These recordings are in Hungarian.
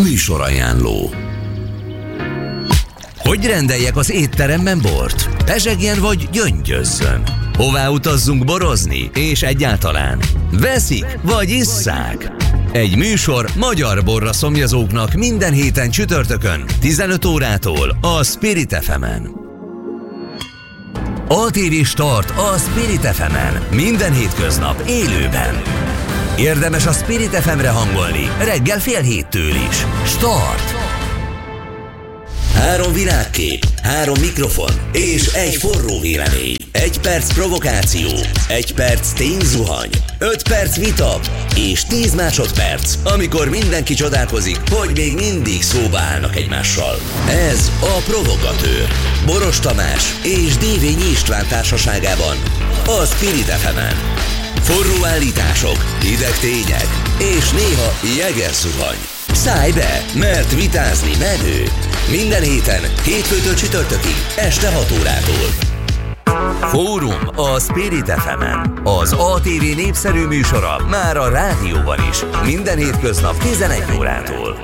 Műsorajánló. Hogy rendeljek az étteremben bort? Pezsegjen vagy gyöngyözzön? Hová utazzunk borozni? És egyáltalán veszik vagy isszák? Egy műsor magyar borra szomjazóknak minden héten csütörtökön 15 órától a Spirit FM-en. ATV Start a Spirit FM-en minden hétköznap élőben. Érdemes a Spirit FM-re hangolni reggel 6:30 is. Start! 3 világkép, 3 mikrofon és egy forró vélemény. 1 perc provokáció, 1 perc tényzuhany, 5 perc vita és 10 másodperc, amikor mindenki csodálkozik, hogy még mindig szóba állnak egymással. Ez a Provokatőr. Boros Tamás és Dévényi István társaságában a Spirit FM-en. Forró állítások, hideg tények és néha jegerzuhany. Szállj be, mert vitázni menő. Minden héten, hétfőtől csütörtökig, este 6 órától. Fórum a Spirit FM-en. Az ATV népszerű műsora már a rádióban is. Minden hétköznap 11 órától.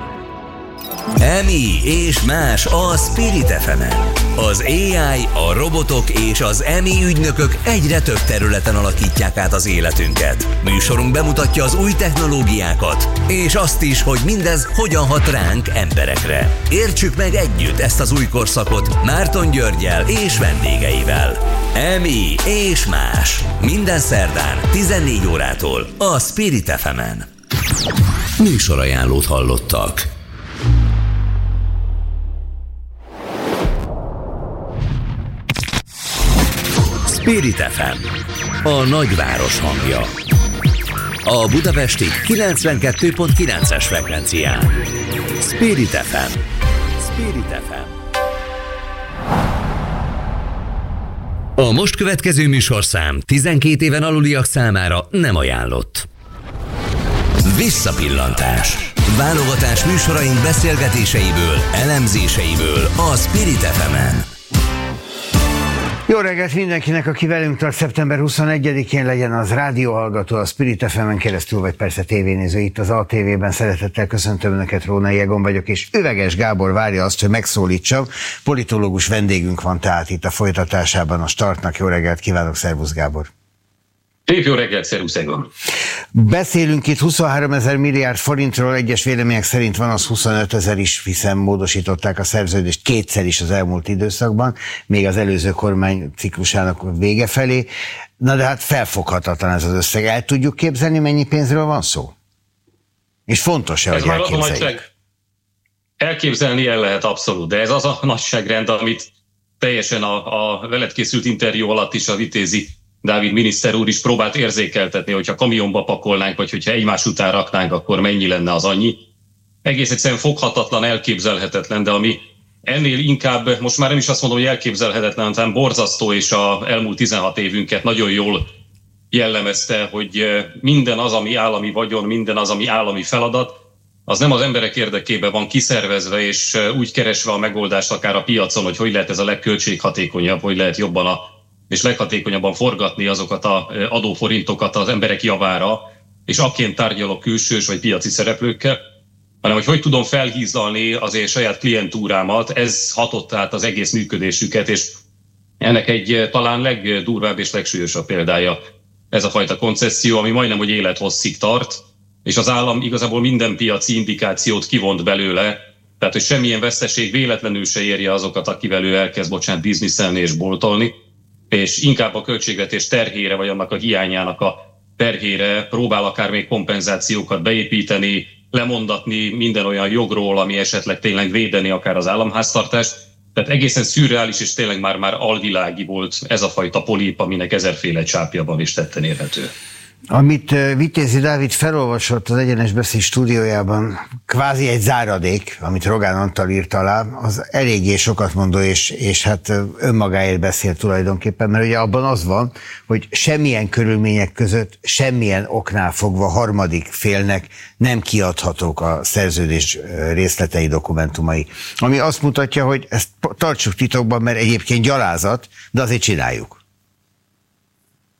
EMI és más a Spirit FM-en. Az AI, a robotok és az EMI ügynökök egyre több területen alakítják át az életünket. Műsorunk bemutatja az új technológiákat, és azt is, hogy mindez hogyan hat ránk emberekre. Értsük meg együtt ezt az új korszakot Márton Györggyel és vendégeivel. EMI és más. Minden szerdán 14 órától a Spirit FM-en. Műsorajánlót hallottak. Spirit FM, a nagyváros hangja. A budapesti 92.9-es frekvencián. Spirit FM. Spirit FM. A most következő műsorszám 12 éven aluliak számára nem ajánlott. Visszapillantás. Válogatás műsoraink beszélgetéseiből, elemzéseiből a Spirit FM-en. Jó reggelt mindenkinek, aki velünk tart szeptember 21-én, legyen az rádióhallgató, a Spirit FM-en keresztül, vagy persze tévénéző itt az ATV-ben. Szeretettel köszöntöm Önöket, Rónai Egon vagyok, és Üveges Gábor várja azt, hogy megszólítsam. Politológus vendégünk van tehát itt a folytatásában a Startnak. Jó reggelt kívánok, szervusz Gábor! Szép jó reggelt, szervusz Egon! Beszélünk itt 23 000 milliárd forintról, egyes vélemények szerint van az 25 000 is, hiszen módosították a szerződést kétszer is az elmúlt időszakban, még az előző kormány ciklusának vége felé. Na de hát felfoghatatlan ez az összeg. El tudjuk képzelni, mennyi pénzről van szó? És fontos-e, hogy elképzeljük? Elképzelni el lehet abszolút, de ez az a nagyságrend, amit teljesen a veled készült interjú alatt is a Vitézi Dávid miniszter úr is próbált érzékeltetni, hogyha kamionba pakolnánk, vagy hogyha egymás után raknánk, akkor mennyi lenne az annyi. Egész egyszerűen foghatatlan, elképzelhetetlen, de ami ennél inkább, most már nem is azt mondom, hogy elképzelhetetlen, hanem borzasztó, és az elmúlt 16 évünket nagyon jól jellemezte, hogy minden az, ami állami vagyon, minden az, ami állami feladat, az nem az emberek érdekében van kiszervezve, és úgy keresve a megoldást akár a piacon, hogy lehet ez a legköltséghatékonyabb, hogy lehet jobban és leghatékonyabban forgatni azokat az adóforintokat az emberek javára, és akként tárgyalok külsős vagy piaci szereplőkkel, hanem hogy tudom felhízlalni azért saját klientúrámat, ez hatott át az egész működésüket, és ennek egy talán legdurvább és legsúlyosabb példája ez a fajta koncesszió, ami majdnem, hogy élethosszig tart, és az állam igazából minden piaci indikációt kivont belőle, tehát hogy semmilyen veszteség véletlenül se érje azokat, akivel ő elkezd, bizniszelni és boltolni, és inkább a költségvetés terhére, vagy annak a hiányának a terhére próbál akár még kompenzációkat beépíteni, lemondatni minden olyan jogról, ami esetleg tényleg védeni akár az államháztartást. Tehát egészen szürreális és tényleg már alvilági volt ez a fajta polip, aminek ezerféle csápja van és tetten érhető. Amit Vitézi Dávid felolvasott az Egyenes Beszéd stúdiójában, kvázi egy záradék, amit Rogán Antal írt alá, az eléggé sokat mondó, és hát önmagáért beszél tulajdonképpen, mert ugye abban az van, hogy semmilyen körülmények között, semmilyen oknál fogva harmadik félnek nem kiadhatók a szerződés részletei, dokumentumai. Ami azt mutatja, hogy ezt tartsuk titokban, mert egyébként gyalázat, de azért csináljuk.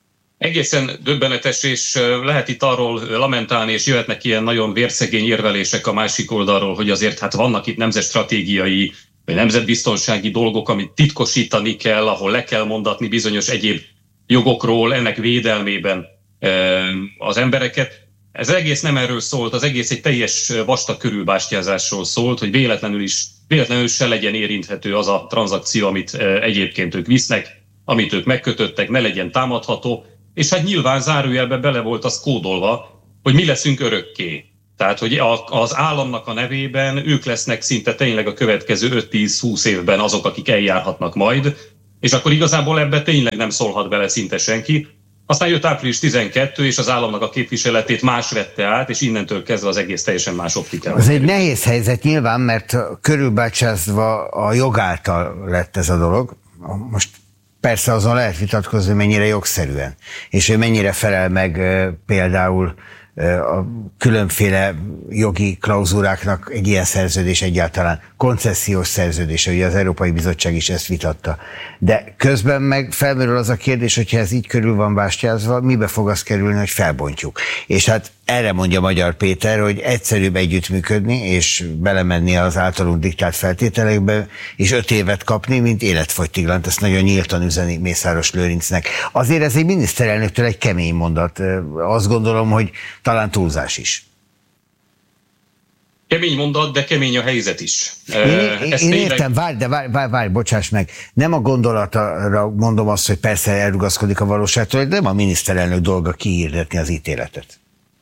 Egészen döbbenetes, és lehet itt arról lamentálni, és jöhetnek ilyen nagyon vérszegény érvelések a másik oldalról, hogy azért hát vannak itt nemzetstratégiai, vagy nemzetbiztonsági dolgok, amit titkosítani kell, ahol le kell mondatni bizonyos egyéb jogokról, ennek védelmében az embereket. Ez egész nem erről szólt, az egész egy teljes vastag körülbástyázásról szólt, hogy véletlenül se legyen érinthető az a tranzakció, amit egyébként ők visznek, amit ők megkötöttek, ne legyen támadható, és hát nyilván zárójelbe bele volt az kódolva, hogy mi leszünk örökké. Tehát, hogy az államnak a nevében ők lesznek szinte tényleg a következő 5-10-20 évben azok, akik eljárhatnak majd, és akkor igazából ebbe tényleg nem szólhat bele szinte senki. Aztán jött április 12, és az államnak a képviseletét más vette át, és innentől kezdve az egész teljesen más optikában. Ez egy nehéz helyzet nyilván, mert körülbácsázva a jog által lett ez a dolog. Most persze azon lehet vitatkozni, mennyire jogszerűen, és hogy mennyire felel meg például a különféle jogi klauzuláknak egy ilyen szerződés egyáltalán, koncesziós szerződés, ugye az Európai Bizottság is ezt vitatta. De közben meg felmerül az a kérdés, hogyha ez így körül van bástyázva, mibe fog az kerülni, hogy felbontjuk. És hát erre mondja Magyar Péter, hogy egyszerűbb együttműködni, és belemenni az általunk diktált feltételekbe, és 5 évet kapni, mint életfogytiglant. Ezt nagyon nyíltan üzeni Mészáros Lőrincnek. Azért ez egy miniszterelnöktől egy kemény mondat. Azt gondolom, hogy talán túlzás is. Kemény mondat, de kemény a helyzet is. Én értem, várj, bocsáss meg. Nem a gondolatra mondom azt, hogy persze elrugaszkodik a valóságtól, de nem a miniszterelnök dolga kihirdetni az ítéletet.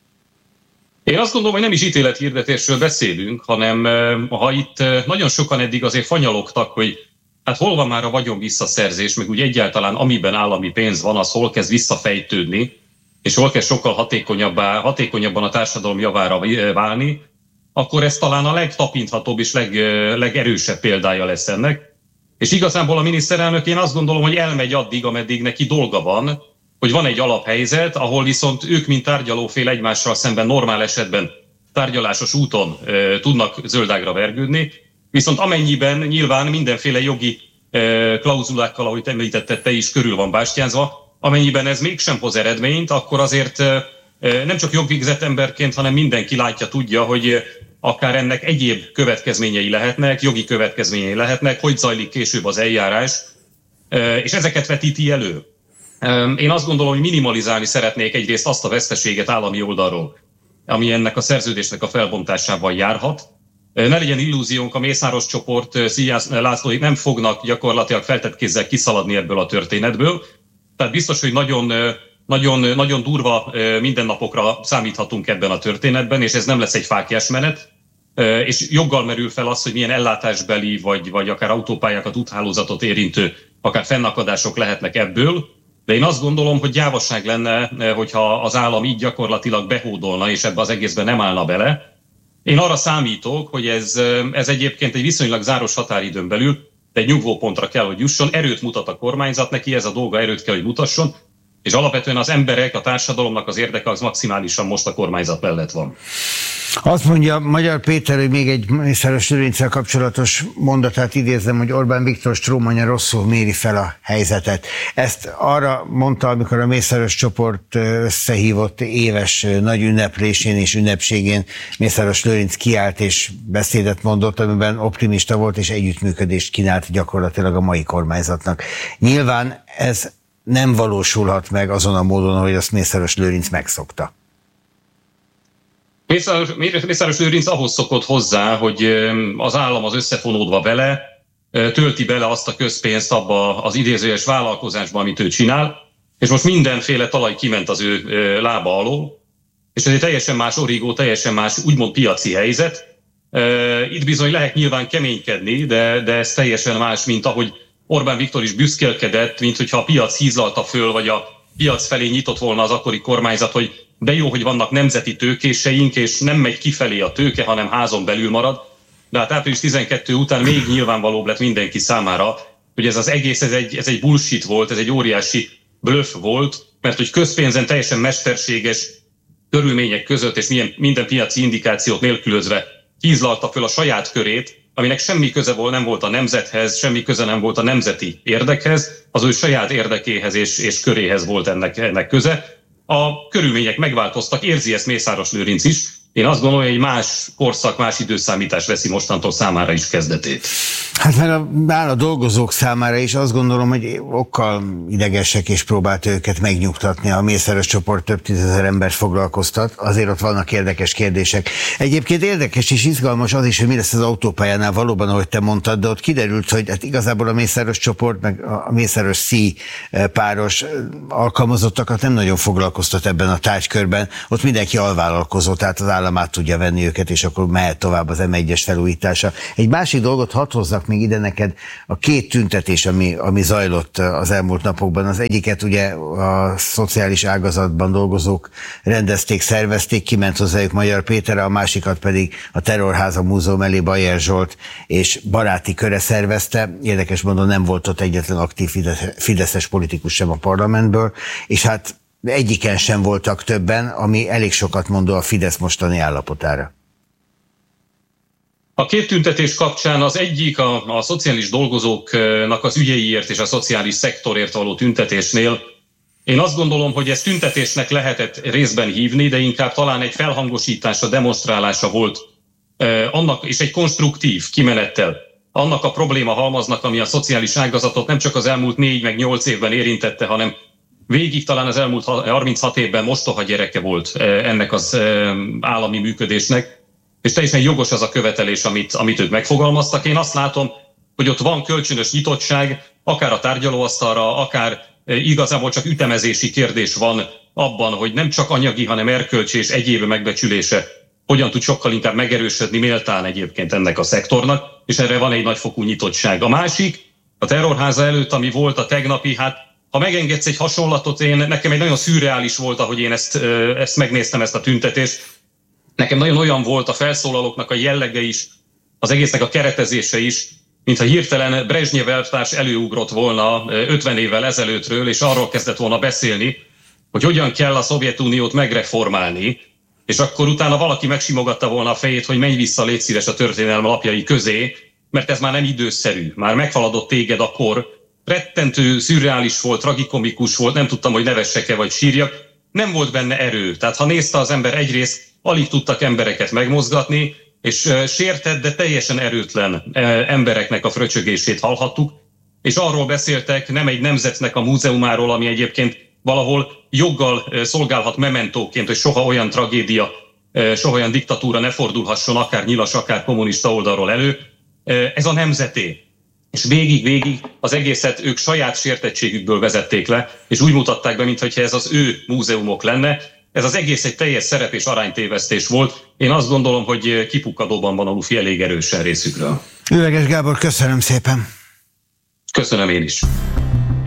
Én azt gondolom, hogy nem is ítélethirdetésről beszélünk, hanem ha itt nagyon sokan eddig azért fanyalogtak, hogy hát hol van már a vagyon visszaszerzés, meg úgy egyáltalán amiben állami pénz van, az hol kezd visszafejtődni, és hol kezd sokkal hatékonyabban a társadalom javára válni, akkor ez talán a legtapinthatóbb és legerősebb példája lesz ennek. És igazából a miniszterelnök, én azt gondolom, hogy elmegy addig, ameddig neki dolga van, hogy van egy alaphelyzet, ahol viszont ők, mint tárgyalófél egymással szemben normál esetben tárgyalásos úton tudnak zöldágra vergődni, viszont amennyiben nyilván mindenféle jogi klauzulákkal, ahogy említetted, te is körül van bástyázva, amennyiben ez mégsem hoz eredményt, akkor azért nem csak jogvégzett emberként, hanem mindenki látja, tudja, hogy akár ennek egyéb következményei lehetnek, jogi következményei lehetnek, hogy zajlik később az eljárás, és ezeket vetíti elő. Én azt gondolom, hogy minimalizálni szeretnék egyrészt azt a veszteséget állami oldalról, ami ennek a szerződésnek a felbontásával járhat. Ne legyen illúziónk, a Mészáros csoport, Szilágy Lászlóik nem fognak gyakorlatilag feltett kézzel kiszaladni ebből a történetből. Tehát biztos, hogy nagyon durva mindennapokra számíthatunk ebben a történetben, és ez nem lesz egy fáklyás menet. És joggal merül fel az, hogy milyen ellátásbeli, vagy akár autópályákat, úthálózatot érintő, akár fennakadások lehetnek ebből. De én azt gondolom, hogy gyávaság lenne, hogyha az állam így gyakorlatilag behódolna, és ebbe az egészben nem állna bele. Én arra számítok, hogy ez egyébként egy viszonylag záros határidőn belül, de egy nyugvópontra kell, hogy jusson. Erőt mutat a kormányzat, neki ez a dolga, erőt kell, hogy mutasson. És alapvetően az emberek, a társadalomnak az érdeke az maximálisan most a kormányzat mellett van. Azt mondja Magyar Péter, hogy még egy Mészáros Lőrinccel kapcsolatos mondatát idézem, hogy Orbán Viktor strómanja rosszul méri fel a helyzetet. Ezt arra mondta, amikor a Mészáros csoport összehívott éves nagy ünneplésén és ünnepségén Mészáros Lőrinc kiállt és beszédet mondott, amiben optimista volt és együttműködést kínált gyakorlatilag a mai kormányzatnak. Nyilván ez nem valósulhat meg azon a módon, hogy azt Mészáros Lőrinc megszokta. Mészáros Lőrinc ahhoz szokott hozzá, hogy az állam az összefonódva vele, tölti bele azt a közpénzt abba az idézőjes vállalkozásba, amit ő csinál, és most mindenféle talaj kiment az ő lába alól, és ez egy teljesen más origó, teljesen más úgymond piaci helyzet. Itt bizony lehet nyilván keménykedni, de ez teljesen más, mint ahogy Orbán Viktor is büszkélkedett, mint hogyha a piac hízlalta föl, vagy a piac felé nyitott volna az akkori kormányzat, hogy de jó, hogy vannak nemzeti tőkéseink, és nem megy kifelé a tőke, hanem házon belül marad. De hát április 12 után még nyilvánvalóbb lett mindenki számára, hogy ez az egész, ez egy bullshit volt, ez egy óriási bluff volt, mert hogy közpénzen teljesen mesterséges körülmények között, és minden piaci indikációt nélkülözve hízlalta föl a saját körét, aminek semmi köze nem volt a nemzethez, semmi köze nem volt a nemzeti érdekhez, az ő saját érdekéhez és köréhez volt ennek köze. A körülmények megváltoztak, érzi ezt Mészáros Lőrinc is. Én azt gondolom, hogy egy más korszak, más időszámítás veszi mostantól számára is kezdetét. Hát mert a dolgozók számára is azt gondolom, hogy okkal idegesek, és próbált őket megnyugtatni. A Mészáros csoport több tízezer embert foglalkoztat, azért ott vannak érdekes kérdések. Egyébként érdekes és izgalmas az is, hogy mi lesz az autópályánál valóban, ahogy te mondtad, de ott kiderült, hogy hát igazából a Mészáros csoport, meg a Mészáros Szí páros alkalmazottakat nem nagyon foglalkoztat ebben a tárgykörben. Ott mindenki alvállalkozó, tehát az állam át tudja venni őket, és akkor mehet tovább az M1-es felújítása. Egy másik dolgot hadd hozzak még ide neked, a két tüntetés, ami zajlott az elmúlt napokban. Az egyiket ugye a szociális ágazatban dolgozók rendezték, szervezték, kiment hozzájuk Magyar Péter, a másikat pedig a Terrorháza Múzeum elé Bajer Zsolt és baráti köre szervezte. Érdekes módon nem volt ott egyetlen aktív fideszes politikus sem a parlamentből, és hát egyiken sem voltak többen, ami elég sokat mondó a Fidesz mostani állapotára. A két tüntetés kapcsán az egyik a szociális dolgozóknak az ügyeiért és a szociális szektorért való tüntetésnél. Én azt gondolom, hogy ezt tüntetésnek lehetett részben hívni, de inkább talán egy felhangosítása, demonstrálása volt annak, és egy konstruktív kimenettel annak a probléma halmaznak, ami a szociális ágazatot nem csak az elmúlt 4 meg 8 évben érintette, hanem végig talán az elmúlt 36 évben mostoha gyereke volt ennek az állami működésnek, és teljesen jogos az a követelés, amit ők megfogalmaztak. Én azt látom, hogy ott van kölcsönös nyitottság, akár a tárgyalóasztalra, akár igazából csak ütemezési kérdés van abban, hogy nem csak anyagi, hanem erkölcsi és egyéb megbecsülése hogyan tud sokkal inkább megerősödni méltán egyébként ennek a szektornak, és erre van egy nagyfokú nyitottság. A másik, a Terrorháza előtt, ami volt a tegnapi, hát ha megengedsz egy hasonlatot, nekem egy nagyon szürreális volt, ahogy én ezt megnéztem, ezt a tüntetést. Nekem nagyon olyan volt a felszólalóknak a jellege is, az egésznek a keretezése is, mintha hirtelen Brezsnyev elvtárs előugrott volna 50 évvel ezelőttről, és arról kezdett volna beszélni, hogy hogyan kell a Szovjetuniót megreformálni, és akkor utána valaki megsimogatta volna a fejét, hogy menj vissza, légy szíves a történelem lapjai közé, mert ez már nem időszerű, már meghaladott téged a kor, rettentő, szürreális volt, tragikomikus volt, nem tudtam, hogy nevessek-e vagy sírjak, nem volt benne erő. Tehát ha nézte az ember, egyrészt alig tudtak embereket megmozgatni, és sértett, de teljesen erőtlen embereknek a fröcsögését hallhattuk, és arról beszéltek, nem egy nemzetnek a múzeumáról, ami egyébként valahol joggal szolgálhat mementóként, hogy soha olyan tragédia, soha olyan diktatúra ne fordulhasson, akár nyilas, akár kommunista oldalról elő. Ez a nemzeté. És végig az egészet ők saját sértettségükből vezették le, és úgy mutatták be, mintha ez az ő múzeumok lenne. Ez az egész egy teljes szerep- és aránytévesztés volt. Én azt gondolom, hogy kipukkadóban van a lufi elég erősen részükről. Üveges Gábor, köszönöm szépen. Köszönöm én is.